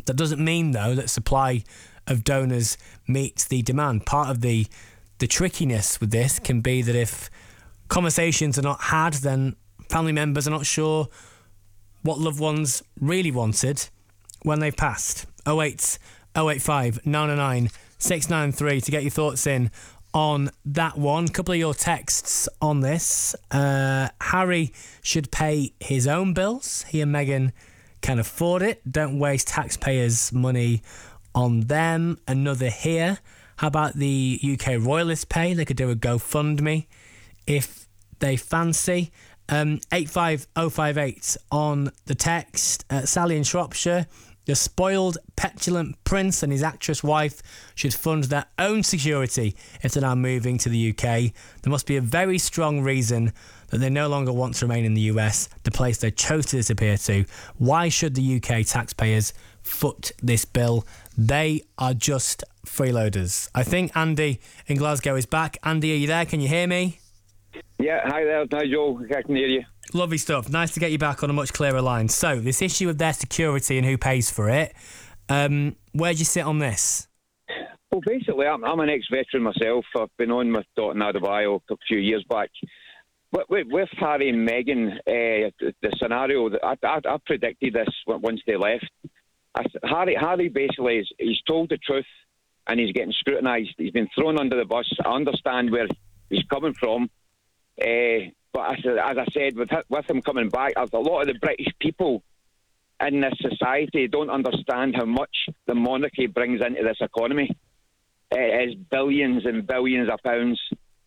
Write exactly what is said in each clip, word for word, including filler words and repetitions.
That doesn't mean, though, that supply of donors meets the demand. Part of the the trickiness with this can be that if conversations are not had, then family members are not sure what loved ones really wanted when they've passed. oh eight oh eight five nine oh nine six nine three to get your thoughts in on that one. A couple of your texts on this. Uh, Harry should pay his own bills. He and Meghan can afford it. Don't waste taxpayers' money on them. Another here. How about the U K royalists pay? They could do a GoFundMe if they fancy. Um, eight five oh five eight on the text. Uh, Sally in Shropshire. The spoiled, petulant prince and his actress wife should fund their own security if they're now moving to the U K. There must be a very strong reason that they no longer want to remain in the U S, the place they chose to disappear to. Why should the U K taxpayers foot this bill? They are just freeloaders. I think Andy in Glasgow is back. Andy, are you there? Can you hear me? Yeah, hi there, Nigel. I can hear you. Lovely stuff. Nice to get you back on a much clearer line. So, this issue of their security and who pays for it, um, where do you sit on this? Well, basically, I'm, I'm an ex-veteran myself. I've been on with Dot and Adebayo a few years back. With, with, with Harry and Meghan, uh, the scenario, that I, I, I predicted this once they left. I, Harry, Harry basically, is, he's told the truth and he's getting scrutinised. He's been thrown under the bus. I understand where he's coming from. Uh, but as, as I said, with, with him coming back, a lot of the British people in this society don't understand how much the monarchy brings into this economy. It is billions and billions of pounds.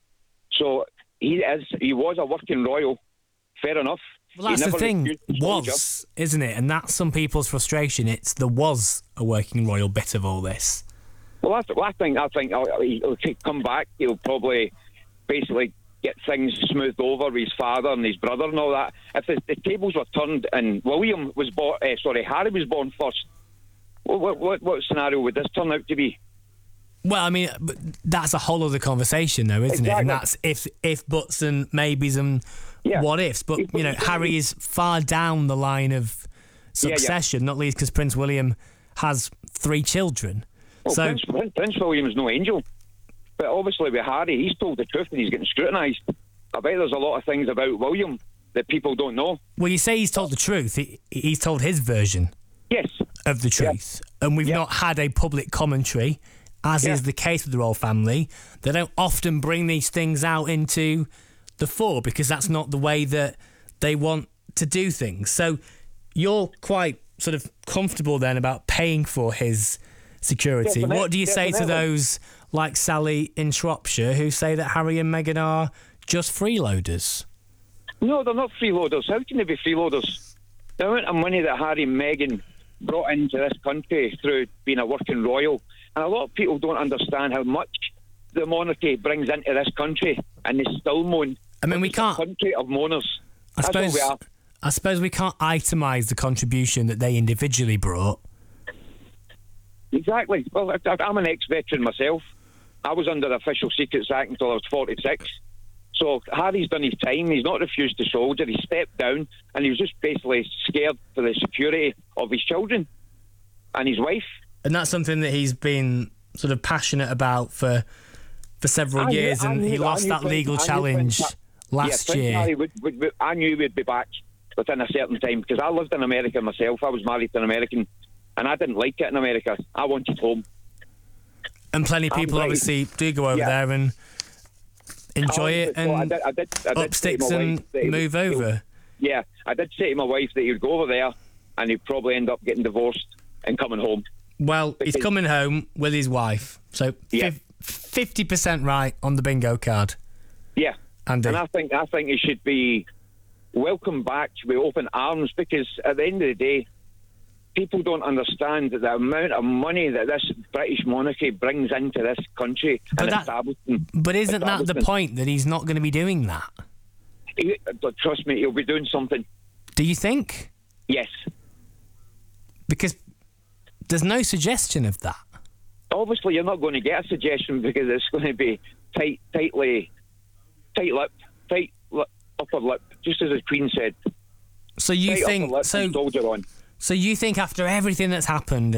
So he is. He was a working royal. Fair enough. Well, that's the thing. Was, isn't it? And that's some people's frustration. It's the was a working royal bit of all this. Well, that's, well I think I think he'll come back. He'll probably basically get things smoothed over with his father and his brother and all that. If the, the tables were turned and William was born, uh, sorry, Harry was born first, what, what what scenario would this turn out to be? Well, I mean, that's a whole other conversation, though, isn't exactly. it? And that's if if buts and maybes and yeah. what ifs. But you know, Harry is far down the line of succession, yeah, yeah. not least because Prince William has three children. Well, so Prince, Prince, Prince William is no angel. But obviously with Harry, he's told the truth and he's getting scrutinised. I bet there's a lot of things about William that people don't know. Well, you say he's told the truth. He, he's told his version yes. of the truth. Yeah. And we've yeah. not had a public commentary, as yeah. is the case with the royal family. They don't often bring these things out into the fore because that's not the way that they want to do things. So you're quite sort of comfortable then about paying for his security. Definitely. What do you say Definitely. to those like Sally in Shropshire who say that Harry and Meghan are just freeloaders? No, they're not freeloaders. How can they be freeloaders? The amount of money that Harry and Meghan brought into this country through being a working royal, and a lot of people don't understand how much the monarchy brings into this country, and they still moan. I mean, we can't. A country of moaners. I That's suppose. what we are. I suppose we can't itemise the contribution that they individually brought. Exactly. Well, I'm an ex-veteran myself. I was under the Official Secrets Act until I was forty-six. So Harry's done his time. He's not refused to soldier. He stepped down and he was just basically scared for the security of his children and his wife. And that's something that he's been sort of passionate about for for several I years, knew, and knew, he lost that Prince, legal challenge Prince, last yeah, year. Harry would, would, would, I knew we'd be back within a certain time because I lived in America myself. I was married to an American and I didn't like it in America. I wanted home. And plenty of people obviously do go over yeah. there and enjoy it and well, I did, I did, I did up sticks and move would, over. Yeah, I did say to my wife that he'd go over there and he'd probably end up getting divorced and coming home. Well, because, he's coming home with his wife. So yeah. fifty percent right on the bingo card. Yeah. Andy. And I think I think he should be welcomed back with open arms because at the end of the day, people don't understand the amount of money that this British monarchy brings into this country but and that, establishment. But isn't that the point, that he's not going to be doing that? He, trust me, he'll be doing something. Do you think? Yes. Because there's no suggestion of that. Obviously, you're not going to get a suggestion because it's going to be tight, tightly, tight lip, tight lip, upper lip, just as the Queen said. So you tight think... Upper lip so, and soldier on. So you think after everything that's happened